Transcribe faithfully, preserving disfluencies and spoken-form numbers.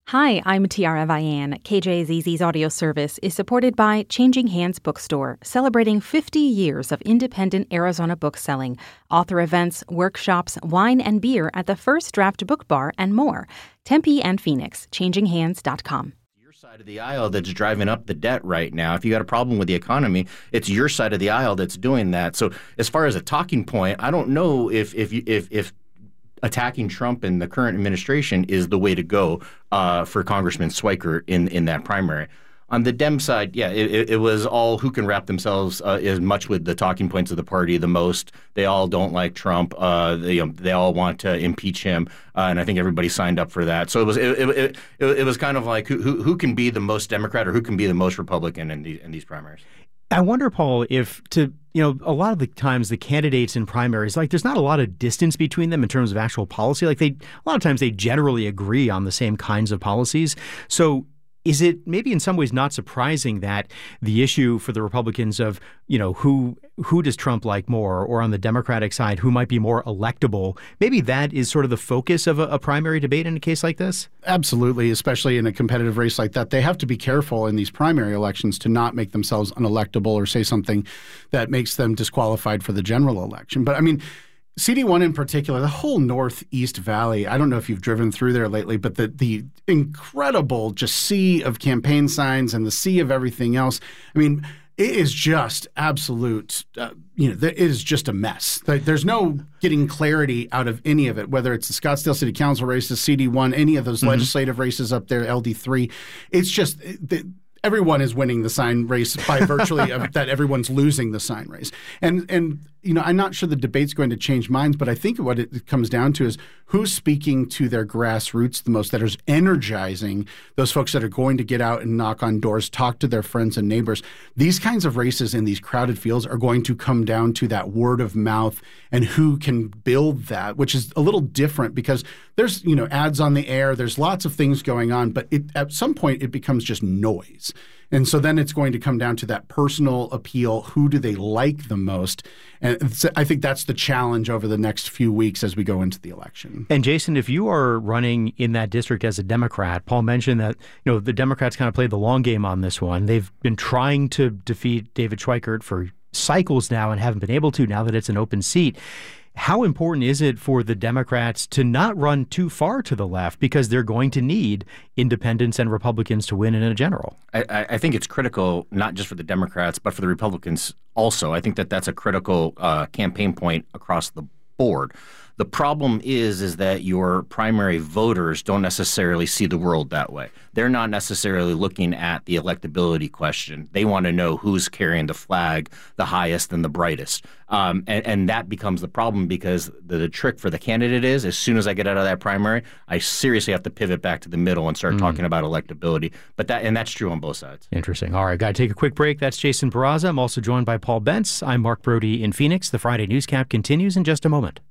Hi, I'm Tiara Vian. K J Z Z's audio service is supported by Changing Hands Bookstore, celebrating fifty years of independent Arizona book selling, author events, workshops, wine and beer at the First Draft Book Bar, and more. Tempe and Phoenix, changing hands dot com. Your side of the aisle that's driving up the debt right now. If you got a problem with the economy, it's your side of the aisle that's doing that. So as far as a talking point, I don't know if if you, if if attacking Trump and the current administration is the way to go uh, for Congressman Schweikert in, in that primary. On the Dem side, yeah, it, it was all who can wrap themselves uh, as much with the talking points of the party the most. They all don't like Trump. Uh, they, you know, they all want to impeach him, uh, and I think everybody signed up for that. So it was it it, it, it was kind of like who, who who can be the most Democrat or who can be the most Republican in these in these primaries. I wonder, Paul, if to, you know, a lot of the times the candidates in primaries, like there's not a lot of distance between them in terms of actual policy. Like they, a lot of times they generally agree on the same kinds of policies. So is it maybe in some ways not surprising that the issue for the Republicans of, you know, who who does Trump like more, or on the Democratic side, who might be more electable, maybe that is sort of the focus of a, a primary debate in a case like this? Absolutely, especially in a competitive race like that. They have to be careful in these primary elections to not make themselves unelectable or say something that makes them disqualified for the general election. But I mean, C D one in particular, the whole Northeast Valley, I don't know if you've driven through there lately, but the the incredible just sea of campaign signs and the sea of everything else. I mean, it is just absolute, uh, you know, it is just a mess. There's no getting clarity out of any of it, whether it's the Scottsdale City Council races, C D one, any of those mm-hmm. legislative races up there, L D three. It's just the, everyone is winning the sign race by virtually of that everyone's losing the sign race. And, and you know, I'm not sure the debate's going to change minds, but I think what it comes down to is who's speaking to their grassroots the most, that is energizing those folks that are going to get out and knock on doors, talk to their friends and neighbors. These kinds of races in these crowded fields are going to come down to that word of mouth and who can build that, which is a little different because there's, you know, ads on the air, there's lots of things going on, but it, at some point it becomes just noise. And so then it's going to come down to that personal appeal. Who do they like the most? And I think that's the challenge over the next few weeks as we go into the election. And Jason, if you are running in that district as a Democrat, Paul mentioned that, you know, the Democrats kind of played the long game on this one. They've been trying to defeat David Schweikert for cycles now and haven't been able to now that it's an open seat. How important is it for the Democrats to not run too far to the left because they're going to need independents and Republicans to win in a general? I, I think it's critical, not just for the Democrats, but for the Republicans also. I think that that's a critical uh, campaign point across the board. The problem is, is that your primary voters don't necessarily see the world that way. They're not necessarily looking at the electability question. They want to know who's carrying the flag the highest and the brightest. Um, and, and that becomes the problem because the, the trick for the candidate is, as soon as I get out of that primary, I seriously have to pivot back to the middle and start mm. talking about electability. But that and that's true on both sides. Interesting. All right, got to take a quick break. That's Jason Barraza. I'm also joined by Paul Bentz. I'm Mark Brody in Phoenix. The Friday Newscap continues in just a moment.